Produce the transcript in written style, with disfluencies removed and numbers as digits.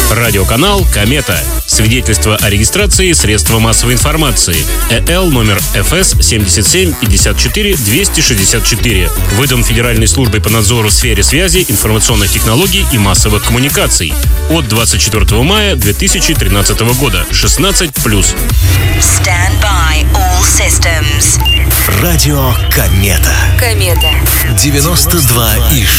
Радиоканал «Комета». Свидетельство о регистрации средства массовой информации. ЭЛ номер ФС 7754-264. Выдан Федеральной службой по надзору в сфере связи, информационных технологий и массовых коммуникаций. От 24 мая 2013 года. 16+. Stand by all systems. Радио «Комета». Комета. 92,6.